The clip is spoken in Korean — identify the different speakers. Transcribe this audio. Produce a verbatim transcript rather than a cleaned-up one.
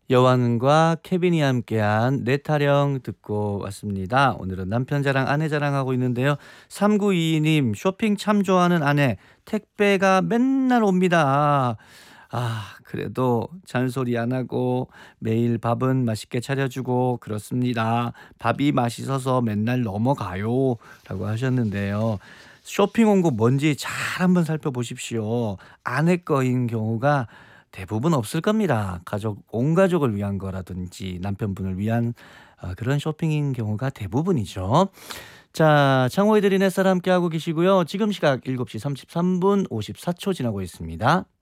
Speaker 1: 여완과 케빈이 함께한 내 타령 듣고 왔습니다. 오늘은 남편 자랑, 아내 자랑하고 있는데요. 삼구이이 님, 쇼핑 참 좋아하는 아내, 택배가 맨날 옵니다. 아, 그래도 잔소리 안 하고 매일 밥은 맛있게 차려주고 그렇습니다. 밥이 맛있어서 맨날 넘어가요. 라고 하셨는데요. 쇼핑 온 거 뭔지 잘 한번 살펴보십시오. 아내 거인 경우가 대부분 없을 겁니다. 가족, 온 가족을 위한 거라든지 남편분을 위한 어, 그런 쇼핑인 경우가 대부분이죠. 자, 창호의 드린 햇살 함께하고 계시고요. 지금 시각 일곱 시 삼십삼 분 오십사 초 지나고 있습니다.